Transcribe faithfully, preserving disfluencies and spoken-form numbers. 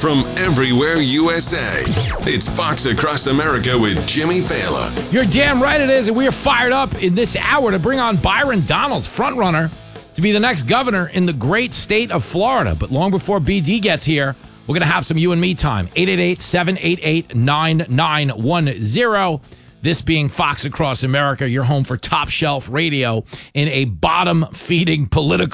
from everywhere U S A. It's Fox Across America with Jimmy Fallon. You're damn right it is, and we are fired up in this hour to bring on Byron Donalds, frontrunner to be the next governor in the great state of Florida. But long before B D gets here, we're going to have some you and me time. eight eight eight, seven eight eight, nine nine one zero. This being Fox Across America, your home for top shelf radio in a bottom-feeding political